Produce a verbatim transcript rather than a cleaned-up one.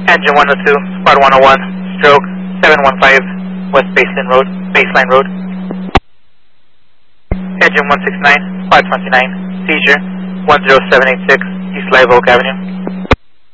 Engine one oh two, Squad one oh one, stroke seven one five, West Baseline Road, Baseline Road. Engine one six nine, Squad twenty-nine, seizure one zero seven eight six, East Live Oak Avenue.